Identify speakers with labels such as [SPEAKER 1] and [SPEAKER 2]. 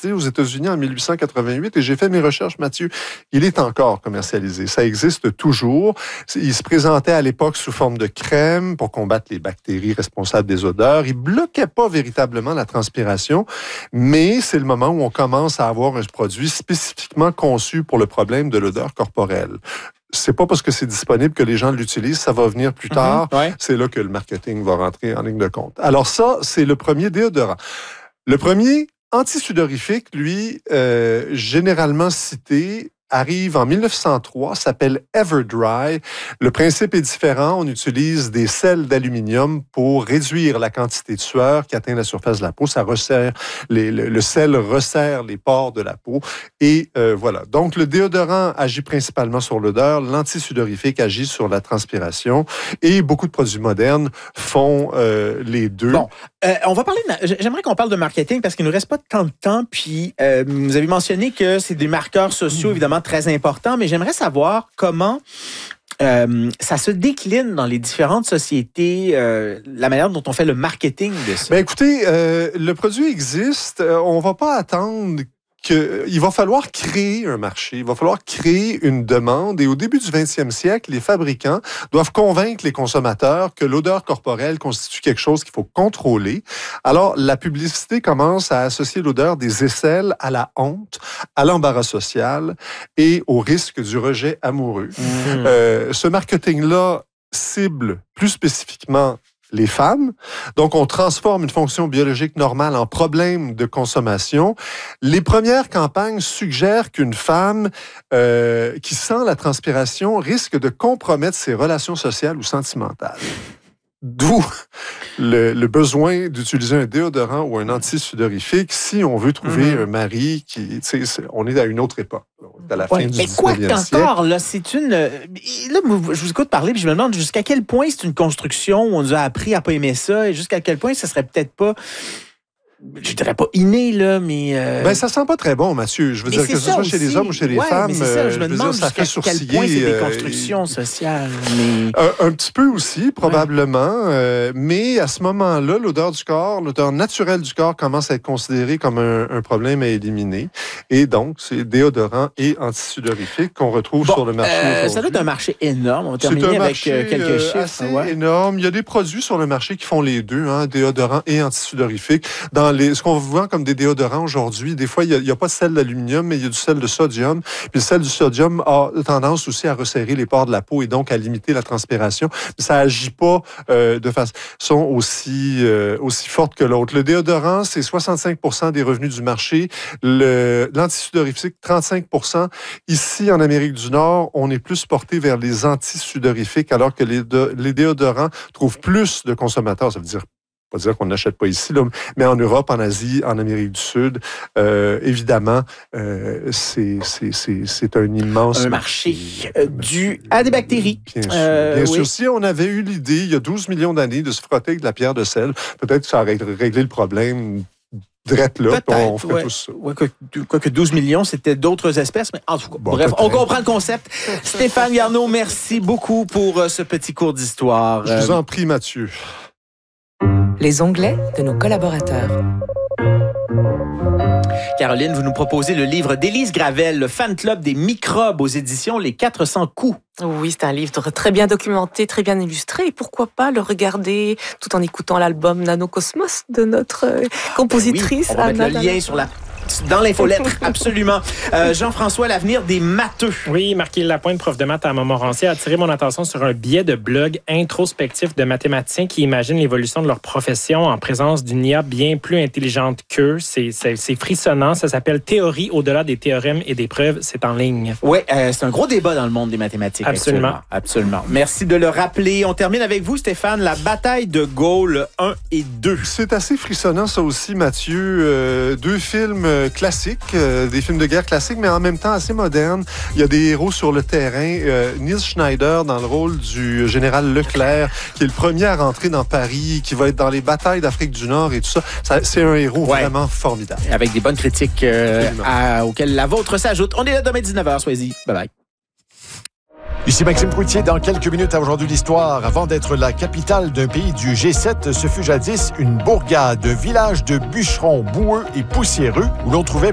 [SPEAKER 1] commercialisé aux États-Unis en 1888 et j'ai fait mes recherches, Mathieu. Il est encore commercialisé. Ça existe toujours. Il se présentait à l'époque sous forme de crème pour combattre les bactéries responsables des odeurs. Il bloquait pas véritablement la transpiration, mais c'est le moment où on commence à avoir un produit spécifiquement conçu pour le problème de l'odeur corporelle. C'est pas parce que c'est disponible que les gens l'utilisent, ça va venir plus tard.
[SPEAKER 2] Ouais.
[SPEAKER 1] C'est là que le marketing va rentrer en ligne de compte. Alors ça, c'est le premier déodorant. Le premier antisudorifique, lui, généralement cité, arrive en 1903, s'appelle Everdry. Le principe est différent. On utilise des sels d'aluminium pour réduire la quantité de sueur qui atteint la surface de la peau. Ça resserre, le sel resserre les pores de la peau. Et voilà. Donc, le déodorant agit principalement sur l'odeur. L'antisudorifique agit sur la transpiration. Et beaucoup de produits modernes font les deux.
[SPEAKER 2] Bon, on va parler j'aimerais qu'on parle de marketing parce qu'il ne nous reste pas tant de temps. Puis, vous avez mentionné que c'est des marqueurs sociaux, évidemment, très importants. Mais j'aimerais savoir comment ça se décline dans les différentes sociétés, la manière dont on fait le marketing de ça.
[SPEAKER 1] Bien, écoutez, le produit existe. On ne va pas attendre il va falloir créer un marché, il va falloir créer une demande. Et au début du 20e siècle, les fabricants doivent convaincre les consommateurs que l'odeur corporelle constitue quelque chose qu'il faut contrôler. Alors, la publicité commence à associer l'odeur des aisselles à la honte, à l'embarras social et au risque du rejet amoureux. Ce marketing-là cible plus spécifiquement les femmes. Donc, on transforme une fonction biologique normale en problème de consommation. Les premières campagnes suggèrent qu'une femme qui sent la transpiration risque de compromettre ses relations sociales ou sentimentales. D'où le besoin d'utiliser un déodorant ou un antisudorifique si on veut trouver un mari qui... On est à une autre époque. À la fin du 19e siècle.
[SPEAKER 2] Encore, là, c'est une... Là, je vous écoute parler, puis je me demande jusqu'à quel point c'est une construction où on nous a appris à pas aimer ça, et jusqu'à quel point ça serait peut-être pas... Je dirais pas inné, là, mais...
[SPEAKER 1] Ben, ça sent pas très bon, Mathieu. Je veux dire, que ce soit chez les hommes ou chez les femmes,
[SPEAKER 2] mais c'est ça, je me demande
[SPEAKER 1] ça fait sourciller.
[SPEAKER 2] Quel point c'est des constructions sociales. Mais...
[SPEAKER 1] Un petit peu aussi, probablement. Mais à ce moment-là, l'odeur du corps, l'odeur naturelle du corps commence à être considérée comme un problème à éliminer. Et donc, c'est déodorant et antisudorifique qu'on retrouve sur le marché aujourd'hui.
[SPEAKER 2] Ça doit être un marché énorme. On va terminer avec quelques chiffres.
[SPEAKER 1] Assez énorme. Il y a des produits sur le marché qui font les deux, déodorant et antisudorifique. Ce qu'on vend comme des déodorants aujourd'hui, des fois, il n'y a pas de sel d'aluminium, mais il y a du sel de sodium. Puis le sel du sodium a tendance aussi à resserrer les pores de la peau et donc à limiter la transpiration. Mais ça n'agit pas de façon aussi forte que l'autre. Le déodorant, c'est 65% des revenus du marché. L'antisudorifique, 35%. Ici, en Amérique du Nord, on est plus porté vers les antisudorifiques, alors que les déodorants trouvent plus de consommateurs. Ça veut dire pas dire qu'on n'achète pas ici, là, mais en Europe, en Asie, en Amérique du Sud, évidemment, c'est un immense
[SPEAKER 2] marché dû à des bactéries.
[SPEAKER 1] Bien sûr. Si on avait eu l'idée, il y a 12 millions d'années, de se frotter avec de la pierre de sel, peut-être que ça aurait réglé le problème. Drette là, on ferait tout ça.
[SPEAKER 2] Quoique 12 millions, c'était d'autres espèces, mais en tout cas, bref, on comprend le concept. Stéphane Garneau, merci beaucoup pour ce petit cours d'histoire.
[SPEAKER 1] Je vous en prie, Mathieu.
[SPEAKER 3] Les onglets de nos collaborateurs.
[SPEAKER 2] Caroline, vous nous proposez le livre d'Élise Gravel, Le fan club des microbes aux éditions Les 400 coups.
[SPEAKER 4] Oui, c'est un livre très bien documenté, très bien illustré. Et pourquoi pas le regarder tout en écoutant l'album Nanocosmos de notre compositrice.
[SPEAKER 2] Oui, on va mettre le lien dans l'infolettre, absolument. Jean-François, l'avenir des matheux.
[SPEAKER 5] Oui, Marc Lapointe, prof de maths à Montmorency, a attiré mon attention sur un billet de blog introspectif de mathématiciens qui imaginent l'évolution de leur profession en présence d'une IA bien plus intelligente qu'eux. C'est frissonnant. Ça s'appelle Théorie au-delà des théorèmes et des preuves. C'est en ligne.
[SPEAKER 2] Oui, c'est un gros débat dans le monde des mathématiques.
[SPEAKER 5] Absolument.
[SPEAKER 2] Absolument. Merci de le rappeler. On termine avec vous, Stéphane, la bataille de Gaulle 1 et 2.
[SPEAKER 1] C'est assez frissonnant, ça aussi, Mathieu. Deux films classiques, des films de guerre classiques, mais en même temps assez modernes. Il y a des héros sur le terrain. Neil Schneider dans le rôle du général Leclerc, qui est le premier à rentrer dans Paris, qui va être dans les batailles d'Afrique du Nord et tout ça. C'est un héros vraiment formidable.
[SPEAKER 2] Avec des bonnes critiques auxquelles la vôtre s'ajoute. On est là demain 19h, soyez-y. Bye-bye.
[SPEAKER 6] Ici Maxime Coutier, dans quelques minutes à Aujourd'hui l'Histoire. Avant d'être la capitale d'un pays du G7, ce fut jadis une bourgade, un village de bûcherons boueux et poussiéreux où l'on trouvait